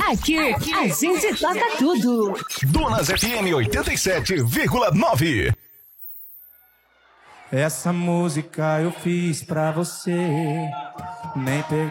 Aqui a gente toca tudo. Donas FM 87,9. Essa música eu fiz pra você. Nem